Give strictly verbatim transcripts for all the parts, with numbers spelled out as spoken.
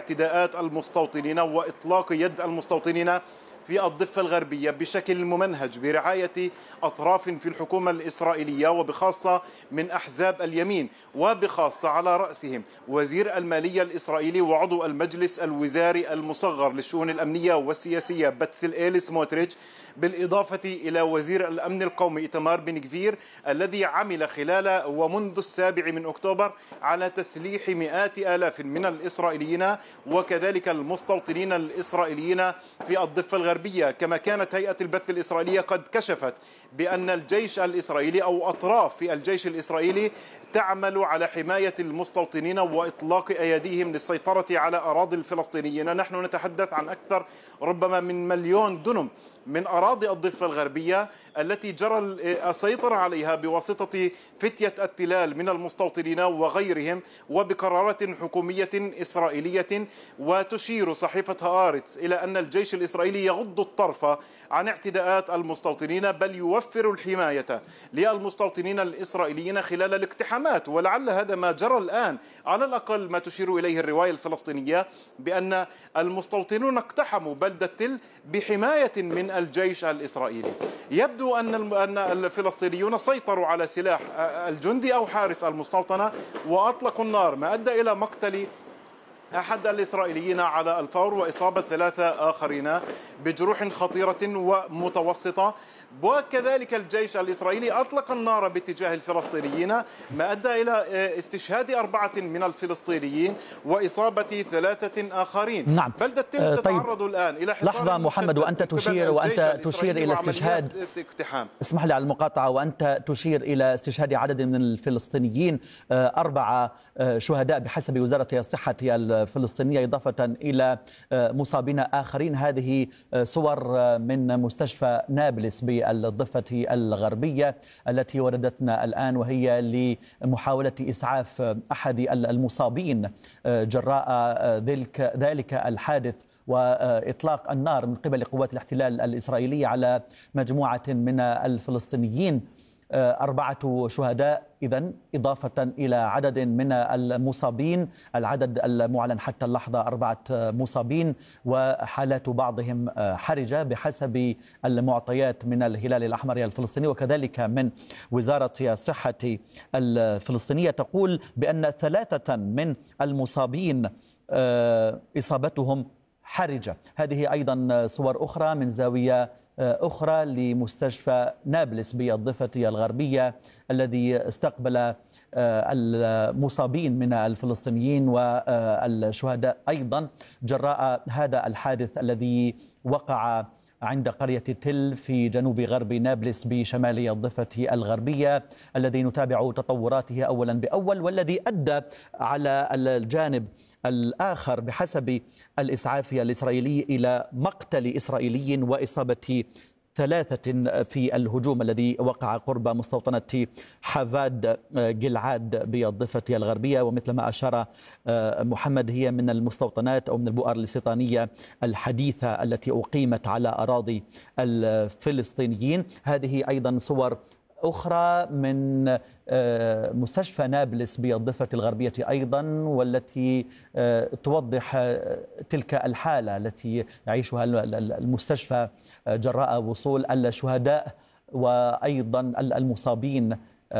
اعتداءات المستوطنين وإطلاق يد المستوطنين في الضفة الغربية بشكل ممنهج برعاية أطراف في الحكومة الإسرائيلية، وبخاصة من أحزاب اليمين، وبخاصة على رأسهم وزير المالية الإسرائيلي وعضو المجلس الوزاري المصغر للشؤون الأمنية والسياسية بتسلئيل سموتريتش، بالإضافة إلى وزير الأمن القومي إيتمار بن غفير الذي عمل خلال ومنذ السابع من أكتوبر على تسليح مئات آلاف من الإسرائيليين وكذلك المستوطنين الإسرائيليين في الضفة الغربية. كما كانت هيئة البث الإسرائيلية قد كشفت بأن الجيش الإسرائيلي أو أطراف في الجيش الإسرائيلي تعمل على حماية المستوطنين وإطلاق أيديهم للسيطرة على أراضي الفلسطينيين. نحن نتحدث عن أكثر ربما من مليون دنم من أراضي الضفة الغربية التي جرى السيطرة عليها بواسطة فتية التلال من المستوطنين وغيرهم وبقرارات حكومية إسرائيلية. وتشير صحيفة هآرتس إلى أن الجيش الإسرائيلي يغض الطرف عن اعتداءات المستوطنين، بل يوفر الحماية للمستوطنين الإسرائيليين خلال الاقتحامات. ولعل هذا ما جرى الآن، على الأقل ما تشير إليه الرواية الفلسطينية، بأن المستوطنون اقتحموا بلدة تل بحماية من الجيش الإسرائيلي. يبدو أن الفلسطينيون سيطروا على سلاح الجندي أو حارس المستوطنة وأطلقوا النار، ما أدى إلى مقتل أحد الإسرائيليين على الفور وإصابة ثلاثة آخرين بجروح خطيرة ومتوسطة. وكذلك الجيش الإسرائيلي أطلق النار باتجاه الفلسطينيين، ما أدى إلى استشهاد أربعة من الفلسطينيين وإصابة ثلاثة آخرين. نعم. بلدة تل تتعرض الآن إلى حصار. لحظة محمد، وأنت تشير وأنت تشير إلى استشهاد اقتحام. اسمح لي على المقاطعة، وأنت تشير إلى استشهاد عدد من الفلسطينيين، أربعة شهداء بحسب وزارة الصحة الفلسطينية، إضافة إلى مصابين آخرين. هذه صور من مستشفى نابلس بالضفة الغربية التي وردتنا الآن، وهي لمحاولة إسعاف أحد المصابين جراء ذلك ذلك الحادث وإطلاق النار من قبل قوات الاحتلال الإسرائيلية على مجموعة من الفلسطينيين. أربعة شهداء إذن، إضافة إلى عدد من المصابين. العدد المعلن حتى اللحظة أربعة مصابين، وحالات بعضهم حرجة بحسب المعطيات من الهلال الأحمر الفلسطيني وكذلك من وزارة الصحة الفلسطينية، تقول بأن ثلاثة من المصابين إصابتهم حرجة. هذه أيضا صور أخرى من زاوية أخرى لمستشفى نابلس بالضفة الغربية الذي استقبل المصابين من الفلسطينيين والشهداء أيضا جراء هذا الحادث الذي وقع عند قرية تل في جنوب غرب نابلس بشمال الضفة الغربية، الذي نتابع تطوراته أولا بأول، والذي أدى على الجانب الآخر بحسب الإسعاف الإسرائيلي إلى مقتل إسرائيلي وإصابة ثلاثة في الهجوم الذي وقع قرب مستوطنة حافاد جلعاد بالضفة الغربية. ومثل ما أشار محمد، هي من المستوطنات أو من البؤر الاستيطانية الحديثة التي أقيمت على أراضي الفلسطينيين. هذه أيضا صور أخرى من مستشفى نابلس بالضفة الغربية أيضا، والتي توضح تلك الحالة التي يعيشها المستشفى جراء وصول الشهداء وأيضا المصابين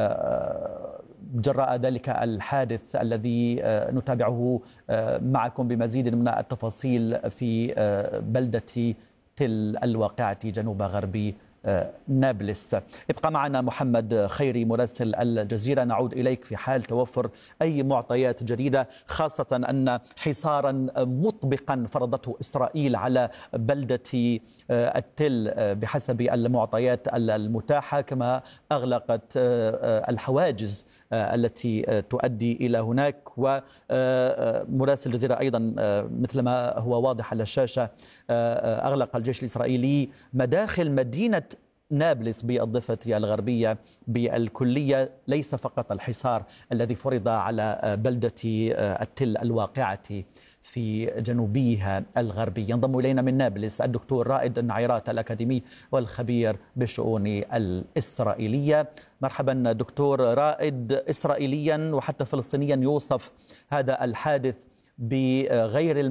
جراء ذلك الحادث الذي نتابعه معكم بمزيد من التفاصيل في بلدة تل الواقعة جنوب غرب نابلس. ابقى معنا محمد خيري مراسل الجزيرة، نعود إليك في حال توفر أي معطيات جديدة، خاصة أن حصارا مطبقا فرضته إسرائيل على بلدة التل بحسب المعطيات المتاحة، كما أغلقت الحواجز التي تؤدي إلى هناك. ومراسل الجزيرة أيضا مثل ما هو واضح على الشاشة أغلق الجيش الإسرائيلي مداخل مدينة نابلس بالضفة الغربية بالكلية، ليس فقط الحصار الذي فرض على بلدة التل الواقعة في جنوبها الغربي. ينضم إلينا من نابلس الدكتور رائد النعيرات الأكاديمي والخبير بالشؤون الإسرائيلية. مرحبا دكتور رائد. إسرائيليا وحتى فلسطينيا يوصف هذا الحادث بغير